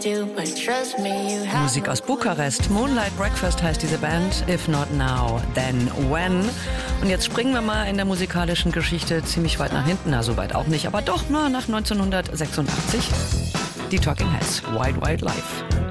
Musik aus Bukarest. Moonlight Breakfast heißt diese Band. If not now, then when. Und jetzt springen wir mal in der musikalischen Geschichte ziemlich weit nach hinten. Na, so weit auch nicht, aber doch nur nach 1986. Die Talking Heads. Wild Wild Life.